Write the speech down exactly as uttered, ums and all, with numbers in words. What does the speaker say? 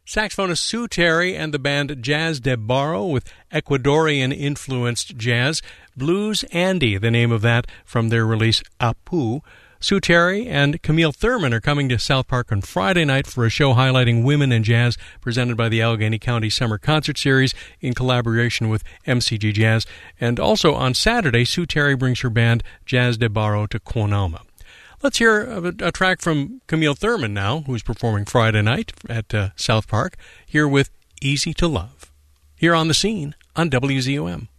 Saxophonist Sue Terry and the band Jazz de Barro with Ecuadorian-influenced jazz. Blues Andy, the name of that from their release Apu. Sue Terry and Camille Thurman are coming to South Park on Friday night for a show highlighting women in jazz presented by the Allegheny County Summer Concert Series in collaboration with M C G Jazz. And also on Saturday, Sue Terry brings her band Jazz de Barro to Quonama. Let's hear a, a track from Camille Thurman now, who's performing Friday night at uh, South Park, here with Easy to Love, here on The Scene on W Z O M.